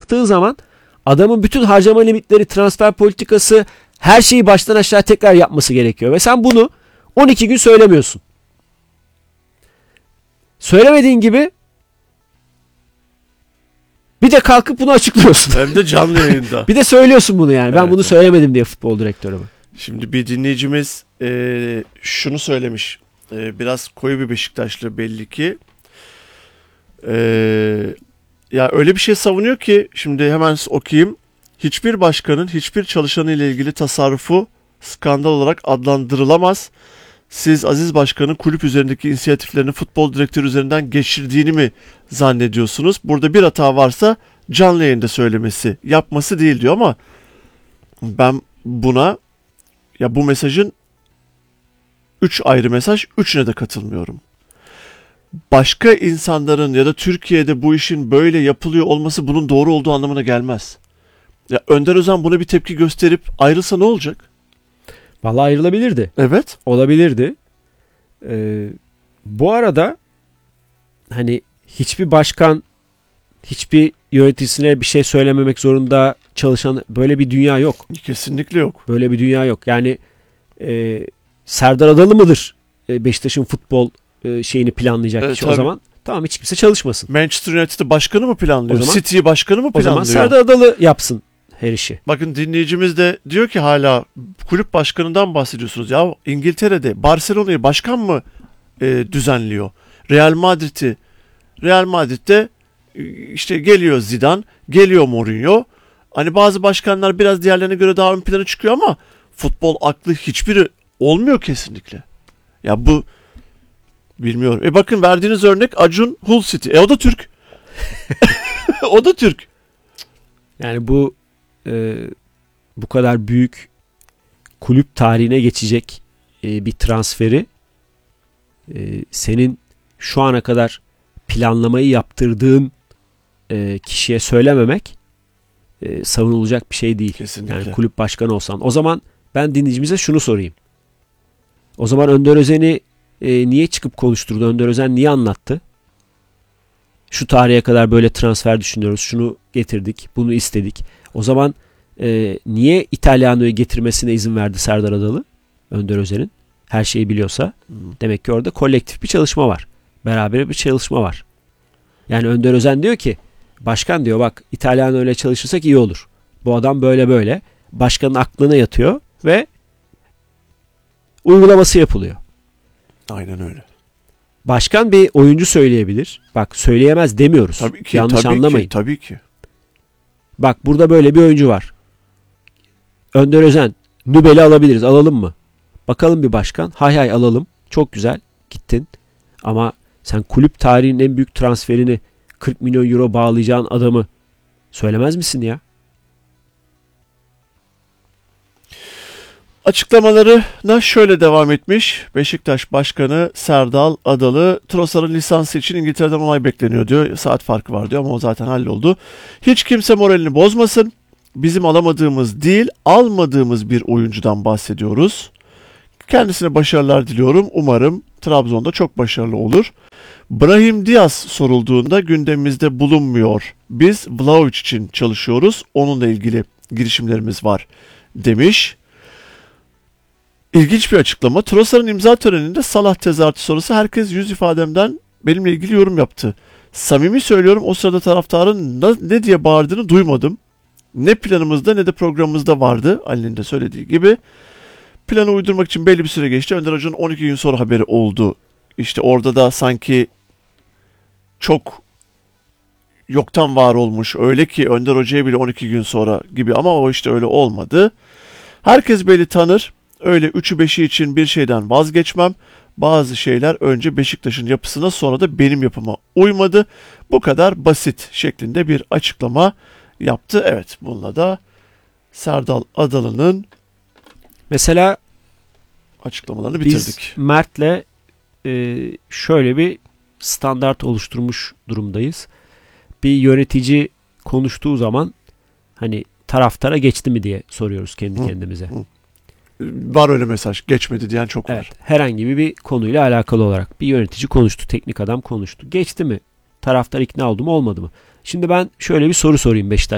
baktığın zaman adamın bütün harcama limitleri, transfer politikası, her şeyi baştan aşağı tekrar yapması gerekiyor. Ve sen bunu 12 gün söylemiyorsun. Söylemediğin gibi bir de kalkıp bunu açıklıyorsun. Hem de canlı yayında. Bir de söylüyorsun bunu yani. Ben Evet, bunu söylemedim diye futbol direktörüme. Şimdi bir dinleyicimiz şunu söylemiş. Biraz koyu bir Beşiktaşlı belli ki. Ya öyle bir şey savunuyor ki şimdi hemen okuyayım. Hiçbir başkanın hiçbir çalışanı ile ilgili tasarrufu skandal olarak adlandırılamaz. Siz Aziz Başkan'ın kulüp üzerindeki inisiyatiflerini futbol direktörü üzerinden geçirdiğini mi zannediyorsunuz? Burada bir hata varsa canlı yayında söylemesi, yapması değil diyor ama ben buna, ya bu mesajın 3 ayrı mesaj, 3'üne de katılmıyorum. Başka insanların ya da Türkiye'de bu işin böyle yapılıyor olması bunun doğru olduğu anlamına gelmez. Ya Önder Özen buna bir tepki gösterip ayrılsa ne olacak? Vallahi ayrılabilirdi. Evet. Olabilirdi. Bu arada hani hiçbir başkan hiçbir yöneticisine bir şey söylememek zorunda çalışan, böyle bir dünya yok. Kesinlikle yok. Böyle bir dünya yok. Yani Serdar Adalı mıdır Beşiktaş'ın futbol şeyini planlayacak kişi o zaman? Tamam, hiç kimse çalışmasın. Manchester United'ı başkanı mı planlıyor? Zaman, City başkanı mı planlıyor? O zaman Serdar Adalı yapsın her işi. Bakın dinleyicimiz de diyor ki hala kulüp başkanından bahsediyorsunuz. Ya İngiltere'de Barcelona'yı başkan mı düzenliyor? Real Madrid'de işte geliyor Zidane, geliyor Mourinho. Hani bazı başkanlar biraz diğerlerine göre daha ön plana çıkıyor ama futbol aklı hiçbiri olmuyor kesinlikle. Ya bu bilmiyorum. Bakın verdiğiniz örnek Acun Hull City. O da Türk. O da Türk. Yani bu kadar büyük kulüp tarihine geçecek bir transferi senin şu ana kadar planlamayı yaptırdığın kişiye söylememek savunulacak bir şey değil. Kesinlikle. Yani kulüp başkanı olsan. O zaman ben dinleyicimize şunu sorayım. O zaman Önder Özen'i niye çıkıp konuşturdu? Önder Özen niye anlattı? Şu tarihe kadar böyle transfer düşünüyoruz. Şunu getirdik. Bunu istedik. O zaman niye İtalyano'yu getirmesine izin verdi Serdar Adalı? Önder Özen'in. Her şeyi biliyorsa. Demek ki orada kolektif bir çalışma var. Beraber bir çalışma var. Yani Önder Özen diyor ki, başkan diyor bak İtalyano ile çalışırsak iyi olur. Bu adam böyle böyle. Başkanın aklına yatıyor ve uygulaması yapılıyor. Aynen öyle. Başkan bir oyuncu söyleyebilir. Bak söyleyemez demiyoruz. Tabii ki, yanlış anlamayın. Tabii ki. Bak burada böyle bir oyuncu var. Önder Özen, Nübel'i alabiliriz. Alalım mı? Bakalım bir başkan. Hay hay alalım. Çok güzel. Gittin. Ama sen kulüp tarihinin en büyük transferini 40 milyon euro bağlayacağın adamı söylemez misin ya? Açıklamalarına şöyle devam etmiş. Beşiktaş Başkanı Serdal Adalı, Trossard'ın lisansı için İngiltere'den onay bekleniyor diyor. Saat farkı var diyor ama o zaten halloldu. Hiç kimse moralini bozmasın. Bizim alamadığımız değil, almadığımız bir oyuncudan bahsediyoruz. Kendisine başarılar diliyorum. Umarım Trabzon'da çok başarılı olur. Brahim Diaz sorulduğunda gündemimizde bulunmuyor. Biz Vlahovic için çalışıyoruz. Onunla ilgili girişimlerimiz var demiş. İlginç bir açıklama. Trossard'ın imza töreninde Salah tezahüratı sonrası herkes yüz ifademden benimle ilgili yorum yaptı. Samimi söylüyorum, o sırada taraftarın ne diye bağırdığını duymadım. Ne planımızda ne de programımızda vardı. Ali'nin de söylediği gibi. Planı uydurmak için belli bir süre geçti. Önder Hoca'nın 12 gün sonra haberi oldu. İşte orada da sanki çok yoktan var olmuş. Öyle ki Önder Hoca'ya bile 12 gün sonra gibi ama o işte öyle olmadı. Herkes beni tanır. Öyle 3'ü 5'i için bir şeyden vazgeçmem. Bazı şeyler önce Beşiktaş'ın yapısına sonra da benim yapıma uymadı. Bu kadar basit şeklinde bir açıklama yaptı. Evet, bununla da Serdal Adalı'nın mesela açıklamalarını bitirdik. Biz Mert'le şöyle bir standart oluşturmuş durumdayız. Bir yönetici konuştuğu zaman hani taraftara geçti mi diye soruyoruz kendi kendimize. Var öyle mesaj. Geçmedi diyen çok var. Evet, herhangi bir konuyla alakalı olarak bir yönetici konuştu, teknik adam konuştu. Geçti mi? Taraftar ikna oldu mu, olmadı mı? Şimdi ben şöyle bir soru sorayım Beşiktaş